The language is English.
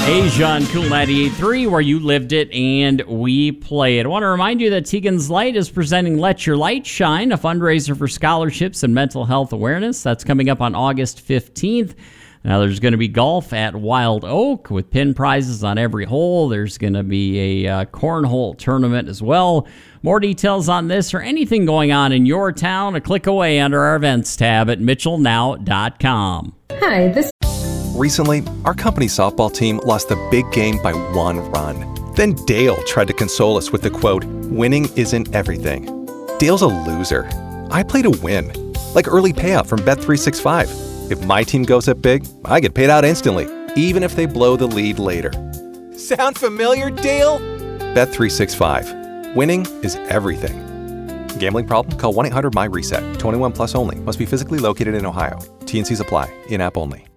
Asia on Cool 98.3, where you lived it and we play it. I want to remind you that Tegan's Light is presenting Let Your Light Shine, a fundraiser for scholarships and mental health awareness. That's coming up on August 15th. Now, there's going to be golf at Wild Oak with pin prizes on every hole. There's going to be a cornhole tournament as well. More details on this or anything going on in your town, a click away under our events tab at mitchellnow.com. Hi, Recently, our company softball team lost the big game by 1 run. Then Dale tried to console us with the quote, "Winning isn't everything." Dale's a loser. I play to win, like early payout from Bet365. If my team goes up big, I get paid out instantly, even if they blow the lead later. Sound familiar, Dale? Bet365. Winning is everything. Gambling problem? Call 1-800-MY-RESET. 21 plus only. Must be physically located in Ohio. T&Cs apply. In-app only.